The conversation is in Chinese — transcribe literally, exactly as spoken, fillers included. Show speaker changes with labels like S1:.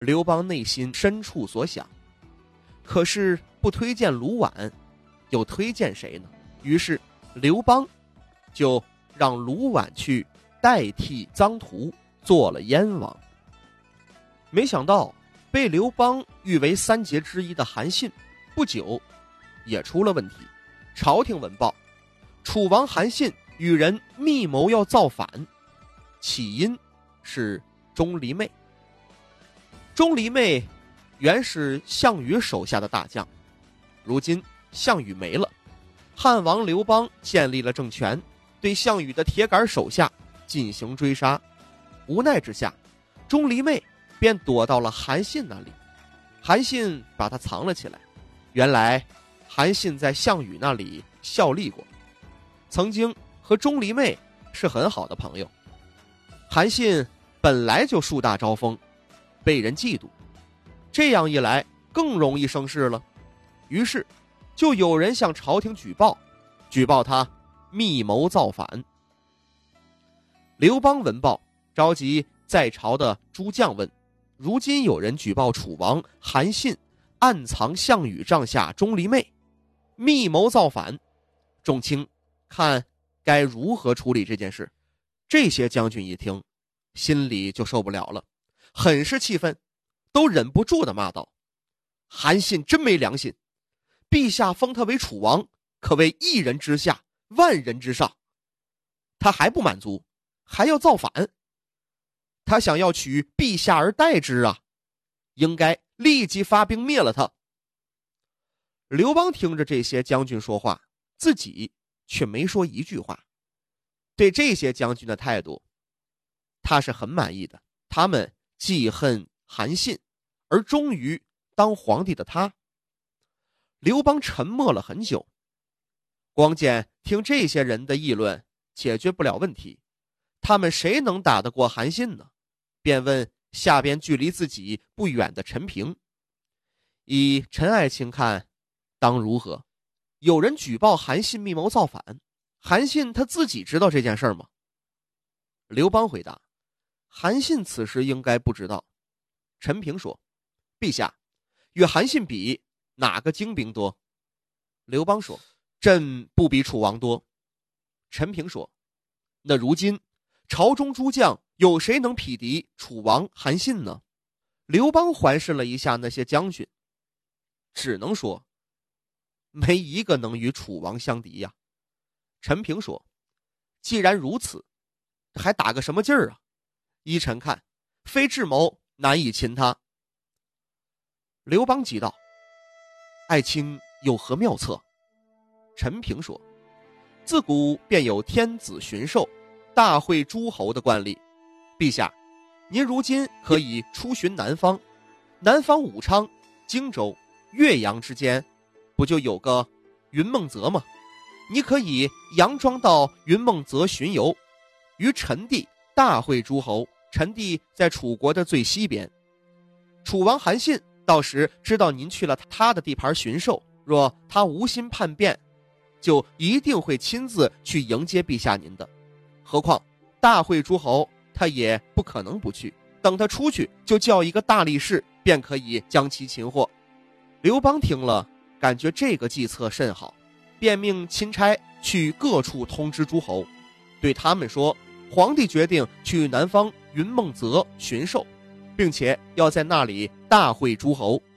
S1: 刘邦内心深处所想，可是不推荐卢绾，又推荐谁呢？于是刘邦就让卢绾去代替臧荼做了燕王。没想到被刘邦誉为三杰之一的韩信，不久也出了问题。朝廷闻报，楚王韩信与人密谋要造反，起因是钟离昧。钟离昧原是项羽手下的大将，如今项羽没了，汉王刘邦建立了政权，对项羽的铁杆手下进行追杀。无奈之下，钟离昧便躲到了韩信那里。韩信把他藏了起来。原来韩信在项羽那里效力过，曾经和钟离昧是很好的朋友。韩信本来就树大招风，被人嫉妒，这样一来更容易生事了。于是就有人向朝廷举报，举报他密谋造反。刘邦闻报，召集在朝的诸将问，如今有人举报楚王韩信暗藏项羽帐下钟离昧，密谋造反，众卿看该如何处理这件事。这些将军一听，心里就受不了了，很是气愤，都忍不住地骂道：韩信真没良心，陛下封他为楚王，可谓一人之下，万人之上，他还不满足，还要造反，他想要取陛下而代之啊，应该立即发兵灭了他。刘邦听着这些将军说话，自己却没说一句话。对这些将军的态度，他是很满意的。他们记恨韩信，而忠于当皇帝的他。刘邦沉默了很久，光见听这些人的议论解决不了问题，他们谁能打得过韩信呢？便问下边距离自己不远的陈平，以陈爱卿看当如何？有人举报韩信密谋造反，韩信他自己知道这件事吗？刘邦回答，韩信此时应该不知道。陈平说，陛下，与韩信比，哪个精兵多？刘邦说，朕不比楚王多。陈平说，那如今朝中诸将有谁能匹敌楚王韩信呢？刘邦环视了一下那些将军，只能说没一个能与楚王相敌呀。陈平说，既然如此，还打个什么劲儿啊？依臣看，非智谋难以擒他。刘邦急道，爱卿有何妙策？陈平说，自古便有天子巡狩、大会诸侯的惯例，陛下，您如今可以出巡南方，南方武昌、荆州、岳阳之间不就有个云梦泽吗？你可以佯装到云梦泽巡游，于陈地大会诸侯。陈地在楚国的最西边，楚王韩信到时知道您去了他的地盘巡狩，若他无心叛变，就一定会亲自去迎接陛下您的。何况大会诸侯他也不可能不去，等他出去就叫一个大力士，便可以将其擒获。刘邦听了，感觉这个计策甚好，便命钦差去各处通知诸侯，对他们说，皇帝决定去南方云梦泽巡狩，并且要在那里大会诸侯。